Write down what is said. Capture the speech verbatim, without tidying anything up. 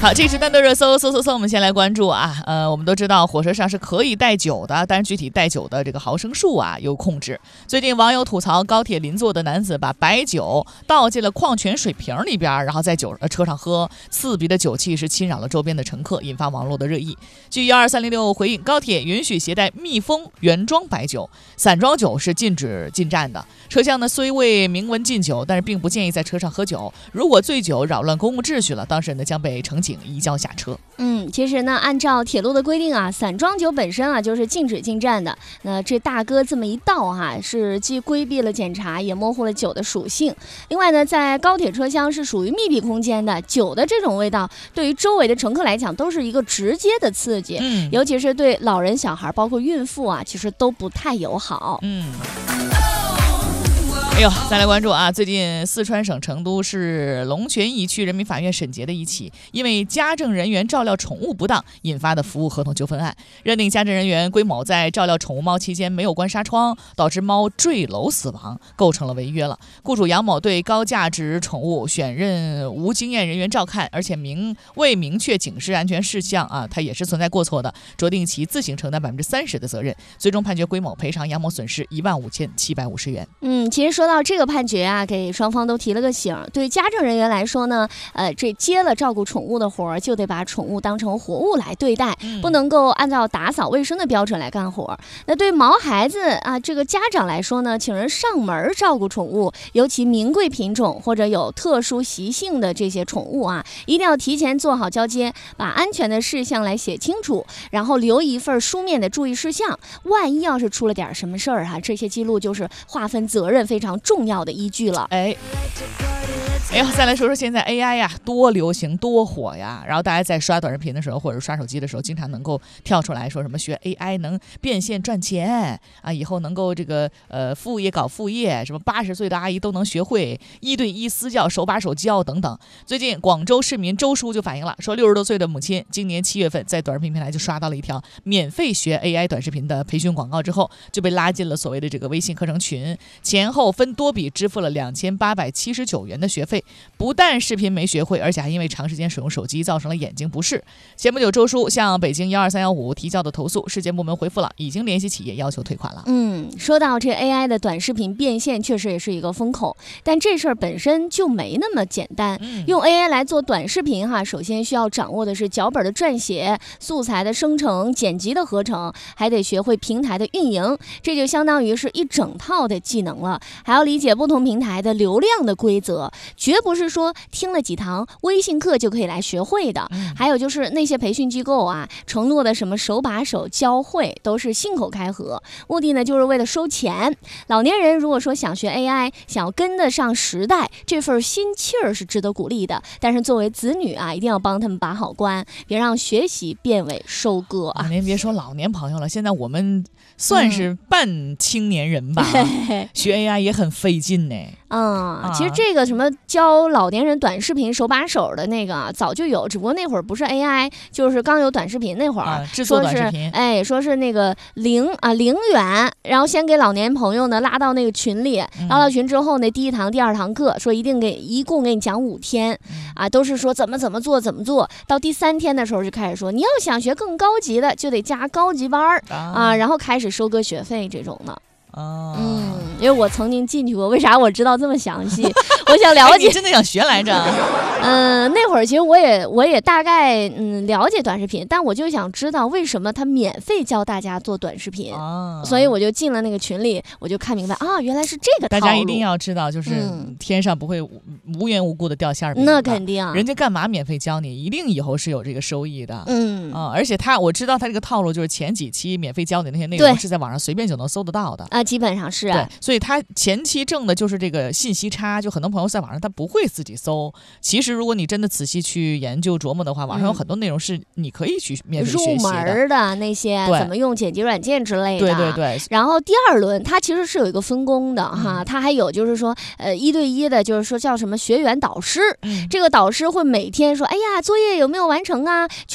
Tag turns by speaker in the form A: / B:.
A: 好，这是单的热搜，搜搜搜，我们先来关注啊，呃，我们都知道火车上是可以带酒的，但是具体带酒的这个毫升数啊有控制。最近网友吐槽高铁邻座的男子把白酒倒进了矿泉水瓶里边，然后在酒呃车上喝，刺鼻的酒气是侵扰了周边的乘客，引发网络的热议。据一二三零六回应，高铁允许携带密封原装白酒，散装酒是禁止进站的。车厢呢虽未明文禁酒，但是并不建议在车上喝酒。如果醉酒扰乱公共秩序了，当事人呢将被惩警移交下车。
B: 嗯，其实呢，按照铁路的规定啊，散装酒本身啊就是禁止进站的。那这大哥这么一倒哈、啊，是既规避了检查，也模糊了酒的属性。另外呢，在高铁车厢是属于密闭空间的，酒的这种味道对于周围的乘客来讲都是一个直接的刺激，
A: 嗯，
B: 尤其是对老人、小孩，包括孕妇啊，其实都不太友好。
A: 嗯。哎呦，再来关注啊！最近四川省成都市龙泉驿区人民法院审结的一起因为家政人员照料宠物不当引发的服务合同纠纷案，认定家政人员归某在照料宠物猫期间没有关纱窗，导致猫坠楼死亡，构成了违约了。雇主杨某对高价值宠物选任无经验人员照看，而且明未明确警示安全事项啊，他也是存在过错的，酌定其自行承担百分之三十的责任，最终判决归某赔偿杨某损失一万五千七百五十元。
B: 嗯，其实说到这个判决啊，给双方都提了个醒。对家政人员来说呢，呃，这接了照顾宠物的活儿，就得把宠物当成活物来对待，
A: 嗯、
B: 不能够按照打扫卫生的标准来干活。那对毛孩子啊，这个家长来说呢，请人上门照顾宠物，尤其名贵品种或者有特殊习性的这些宠物啊，一定要提前做好交接，把安全的事项来写清楚，然后留一份书面的注意事项。万一要是出了点什么事儿哈，这些记录就是划分责任非常重要的依据了。
A: 哎，哎呦，再来说说现在 A I 呀，多流行多火呀！然后大家在刷短视频的时候，或者刷手机的时候，经常能够跳出来说什么学 A I 能变现赚钱啊，以后能够这个呃副业搞副业，什么八十岁的阿姨都能学会，一对一私教，手把手教等等。最近广州市民周叔就反映了，说六十多岁的母亲今年七月份在短视频平台就刷到了一条免费学 A I 短视频的培训广告，之后就被拉进了所谓的这个微信课程群，前后分多笔支付了两千八百七十九元的学费。不但视频没学会，而且还因为长时间使用手机造成了眼睛不适。前不久周叔向北京一二三一五提交的投诉，市监部门回复了，已经联系企业要求退款了。
B: 嗯，说到这 A I 的短视频变现，确实也是一个风口，但这事儿本身就没那么简单。
A: 嗯、
B: 用 A I 来做短视频哈，首先需要掌握的是脚本的撰写、素材的生成、剪辑的合成，还得学会平台的运营，这就相当于是一整套的技能了。还要理解不同平台的流量的规则，绝不是说听了几堂微信课就可以来学会的。
A: 嗯、
B: 还有就是那些培训机构啊，承诺的什么手把手教会，都是信口开河，目的呢就是为了收钱。老年人如果说想学 A I， 想要跟得上时代，这份心气儿是值得鼓励的。但是作为子女啊，一定要帮他们把好关，别让学习变为收割啊！
A: 您别说老年朋友了，现在我们算是半青年人吧，嗯、学 A I 也很费劲呢。
B: 嗯，其实这个什么教老年人短视频手把手的那个早就有，只不过那会儿不是 A I， 就是刚有短视频那会儿，
A: 啊、制作短视频，
B: 哎，说是那个零啊零元，然后先给老年朋友呢拉到那个群里，
A: 嗯、
B: 拉到群之后呢，第一堂、第二堂课说一定给一共给你讲五天，啊，都是说怎么怎么做怎么做，到第三天的时候就开始说，你要想学更高级的，就得加高级班儿啊, 啊，然后开始收割学费这种的。
A: 哦，
B: 嗯，因为我曾经进去过，为啥我知道这么详细？我想了解，
A: 哎、你真的想学来着？
B: 嗯、呃，那会儿其实我也我也大概嗯了解短视频，但我就想知道为什么他免费教大家做短视频，
A: 哦、
B: 所以我就进了那个群里，我就看明白啊，原来是这个套路。
A: 大家一定要知道，就是天上不会无缘无故的掉馅儿饼、
B: 嗯，那肯定，
A: 人家干嘛免费教你？一定以后是有这个收益的。
B: 嗯
A: 啊、呃，而且他我知道他这个套路就是前几期免费教你那些内容是在网上随便就能搜得到的
B: 啊。基本上是、啊，
A: 对，所以他前期挣的就是这个信息差，就很多朋友在网上他不会自己搜。其实如果你真的仔细去研究琢磨的话，网上有很多内容是你可以去免费学习的，
B: 入门的那些怎么用剪辑软件之类的。
A: 对对对。
B: 然后第二轮它其实是有一个分工的哈，嗯、它还有就是说呃一对一的，就是说叫什么学员导师，
A: 嗯、
B: 这个导师会每天说，哎呀作业有没有完成啊？